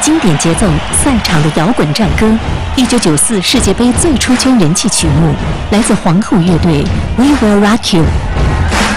经典节奏赛场的摇滚战歌，1994世界杯最出圈人气曲目，来自皇后乐队《We Will Rock You》。